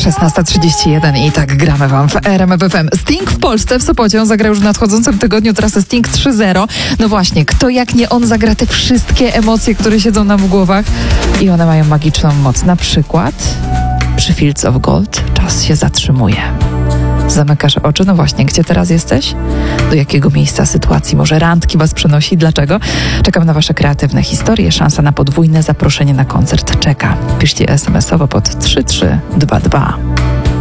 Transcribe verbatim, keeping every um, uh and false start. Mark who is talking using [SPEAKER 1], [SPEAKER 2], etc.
[SPEAKER 1] szesnasta trzydzieści jeden i tak gramy wam w R M F F M. Sting w Polsce, w Sopocie, on zagrał już w nadchodzącym tygodniu trasę Sting trzy zero. No właśnie, kto jak nie on zagra te wszystkie emocje, które siedzą nam w głowach i one mają magiczną moc. Na przykład przy Fields of Gold czas się zatrzymuje. Zamykasz oczy, no właśnie, gdzie teraz jesteś? Do jakiego miejsca, sytuacji, może randki was przenosi? Dlaczego? Czekam na wasze kreatywne historie. Szansa na podwójne zaproszenie na koncert czeka. Piszcie es em esowo pod trzy trzy dwa dwa.